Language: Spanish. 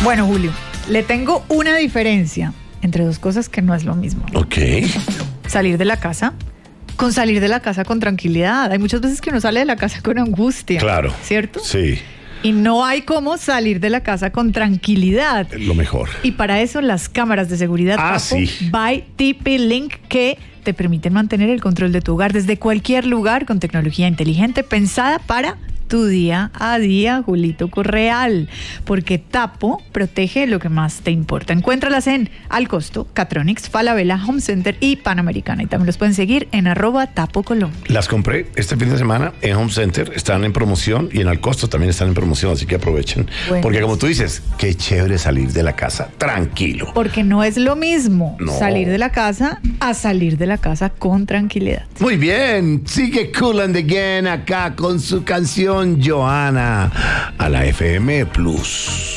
Bueno, Julio, le tengo una diferencia entre dos cosas que no es lo mismo. Ok. Salir de la casa con salir de la casa con tranquilidad. Hay muchas veces que uno sale de la casa con angustia. Claro. ¿Cierto? Sí. Y no hay cómo salir de la casa con tranquilidad. Lo mejor. Y para eso las cámaras de seguridad sí. by TP-Link, que te permiten mantener el control de tu hogar desde cualquier lugar con tecnología inteligente pensada para tu día a día, Julito Correal, porque Tapo protege lo que más te importa. Encuéntralas en Al Costo, Catronics, Falabella, Home Center y Panamericana. Y también los pueden seguir en @TapoColombia. Las compré este fin de semana en Home Center, están en promoción, y en Al Costo también están en promoción, así que aprovechen. Bueno, porque como tú dices, qué chévere salir de la casa tranquilo. Porque no es lo mismo salir de la casa a salir de la casa con tranquilidad. Muy bien, sigue Kool and the Gang acá con su canción Johanna a la FM Plus.